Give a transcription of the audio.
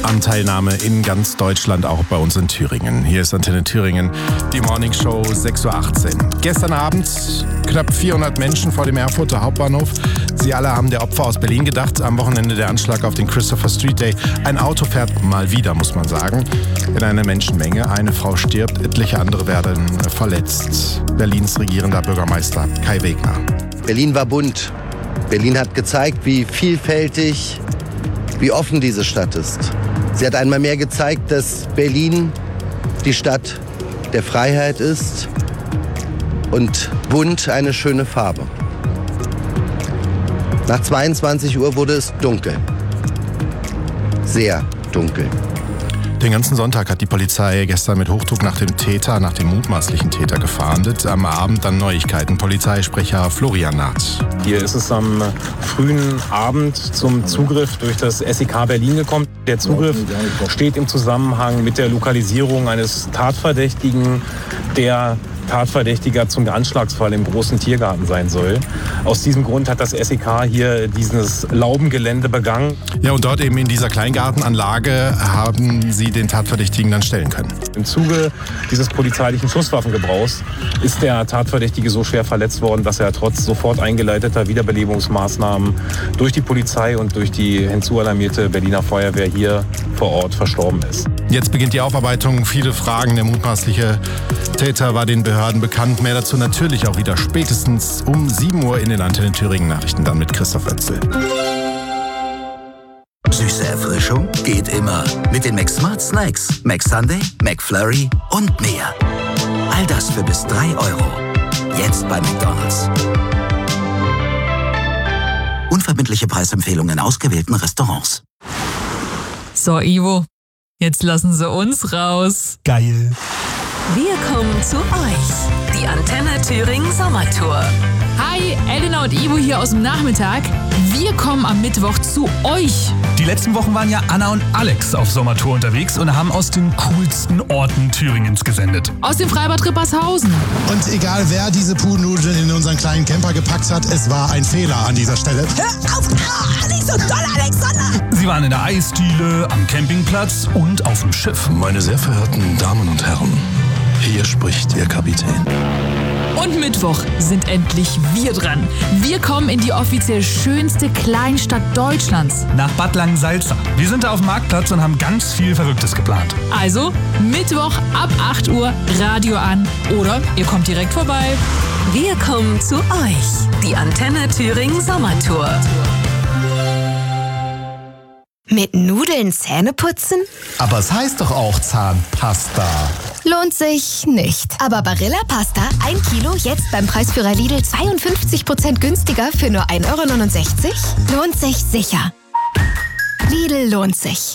Anteilnahme in ganz Deutschland, auch bei uns in Thüringen. Hier ist Antenne Thüringen, die Morning Show 6.18 Uhr. Gestern Abend knapp 400 Menschen vor dem Erfurter Hauptbahnhof. Sie alle haben der Opfer aus Berlin gedacht. Am Wochenende der Anschlag auf den Christopher Street Day. Ein Auto fährt mal wieder, muss man sagen, in einer Menschenmenge. Eine Frau stirbt, etliche andere werden verletzt. Berlins regierender Bürgermeister Kai Wegner. Berlin war bunt. Berlin hat gezeigt, wie vielfältig, wie offen diese Stadt ist. Sie hat einmal mehr gezeigt, dass Berlin die Stadt der Freiheit ist und bunt eine schöne Farbe. Nach 22 Uhr wurde es dunkel. Sehr dunkel. Den ganzen Sonntag hat die Polizei gestern mit Hochdruck nach dem mutmaßlichen Täter gefahndet. Am Abend dann Neuigkeiten. Polizeisprecher Florian Naht. Hier ist es am frühen Abend zum Zugriff durch das SEK Berlin gekommen. Der Zugriff steht im Zusammenhang mit der Lokalisierung eines Tatverdächtigen, der Tatverdächtiger zum Anschlagsfall im großen Tiergarten sein soll. Aus diesem Grund hat das SEK hier dieses Laubengelände begangen. Ja, und dort eben in dieser Kleingartenanlage haben sie den Tatverdächtigen dann stellen können. Im Zuge dieses polizeilichen Schusswaffengebrauchs ist der Tatverdächtige so schwer verletzt worden, dass er trotz sofort eingeleiteter Wiederbelebungsmaßnahmen durch die Polizei und durch die hinzualarmierte Berliner Feuerwehr hier vor Ort verstorben ist. Jetzt beginnt die Aufarbeitung. Viele Fragen. Der mutmaßliche Täter war den Behörden bekannt. Mehr dazu natürlich auch wieder spätestens um 7 Uhr in den Antenne Thüringen Nachrichten. Dann mit Christoph Oetzel. Süße Erfrischung geht immer. Mit den McSmart Snacks. McSunday, McFlurry und mehr. All das für bis 3 €. Jetzt bei McDonald's. Unverbindliche Preisempfehlungen in ausgewählten Restaurants. So, Ivo, jetzt lassen Sie uns raus. Geil. Wir kommen zu euch. Die Antenne Thüringen Sommertour. Hi, Elena und Ivo hier aus dem Nachmittag. Wir kommen am Mittwoch zu euch. Die letzten Wochen waren ja Anna und Alex auf Sommertour unterwegs und haben aus den coolsten Orten Thüringens gesendet. Aus dem Freibad Rippershausen. Und egal wer diese Pudelnudeln in unseren kleinen Camper gepackt hat, es war ein Fehler an dieser Stelle. Hör auf! Nicht so doll, Alexander! Sie waren in der Eisdiele, am Campingplatz und auf dem Schiff. Meine sehr verehrten Damen und Herren, hier spricht Ihr Kapitän. Und Mittwoch sind endlich wir dran. Wir kommen in die offiziell schönste Kleinstadt Deutschlands. Nach Bad Langensalza. Wir sind da auf dem Marktplatz und haben ganz viel Verrücktes geplant. Also Mittwoch ab 8 Uhr Radio an oder ihr kommt direkt vorbei. Wir kommen zu euch. Die Antenne Thüringen Sommertour. Mit Nudeln Zähne putzen? Aber es heißt doch auch Zahnpasta. Lohnt sich nicht. Aber Barilla Pasta, 1 Kilo, jetzt beim Preisführer Lidl 52% günstiger für nur 1,69 €? Lohnt sich sicher. Lidl lohnt sich.